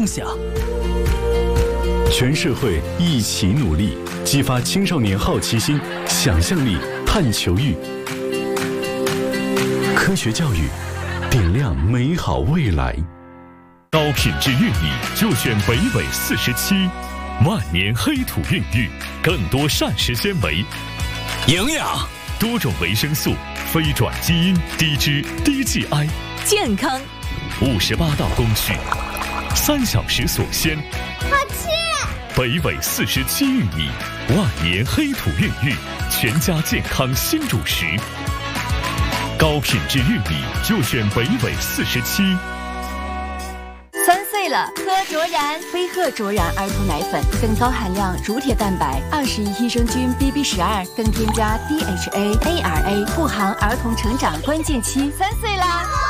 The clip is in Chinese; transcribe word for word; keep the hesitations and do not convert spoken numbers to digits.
梦想。 全社会一起努力，激发青少年好奇心、想象力、探求欲。科学教育，点亮美好未来。 高品质玉米就选北纬四十七，万年黑土孕育，更多膳食纤维、 营养、 多种维生素、非转基因、低脂、低 G I， 健康。 五十八道工序，三小时锁鲜。 好吃！ 北纬四十七玉米，万年黑土孕育，全家健康新主食。高品质玉米就选北纬四十七。 三岁了，喝卓然飞鹤卓然儿童奶粉，更高含量乳铁蛋白，二十亿益生菌 B B 十二，更添加 D H A A R A， 护航儿童成长关键期。三岁啦！